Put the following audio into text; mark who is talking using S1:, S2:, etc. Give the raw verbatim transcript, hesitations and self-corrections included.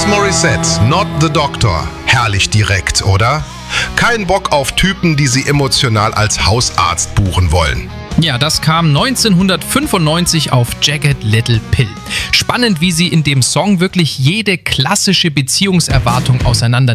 S1: Morissette, Not the Doctor. Herrlich direkt, oder? Kein Bock auf Typen, die sie emotional als Hausarzt buchen wollen.
S2: Ja, das kam neunzehnhundertfünfundneunzig auf Jagged Little Pill. Spannend, wie sie in dem Song wirklich jede klassische Beziehungserwartung auseinander